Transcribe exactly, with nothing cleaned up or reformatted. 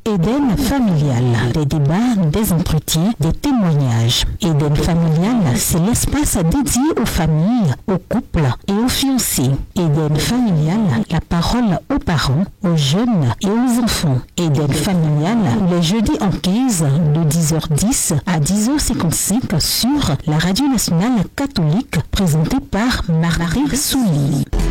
Eden familial, des débats, des entretiens, des témoignages. Eden familial, c'est l'espace dédié aux familles, aux couples et aux fiancés. Eden familial, la parole aux parents, aux jeunes et aux enfants. Eden familial, les jeudis en quinze de dix heures dix à dix heures cinquante-cinq sur la radio nationale catholique présentée par Marie Souli.